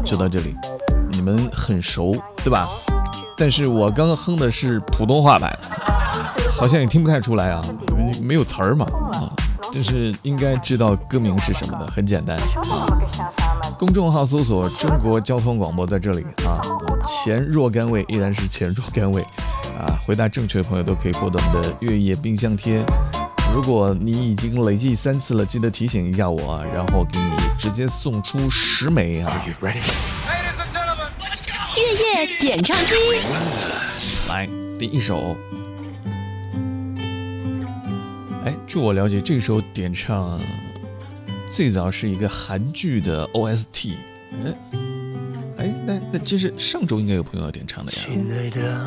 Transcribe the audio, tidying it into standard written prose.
就到这里，你们很熟对吧？但是我刚刚哼的是普通话版，好像也听不太出来啊，没有词儿嘛啊，但是应该知道歌名是什么的，很简单啊。公众号搜索中国交通广播，在这里啊，前若干位依然是前若干位啊，回答正确的朋友都可以获得我们的月夜冰箱贴。如果你已经累计3次了，记得提醒一下我啊，然后给你直接送出10枚啊。 月夜点唱机， 来第一首。哎，据我了解，这首点唱最早是一个韩剧的 OST。那其实上周应该有朋友要点唱的呀。 亲爱的，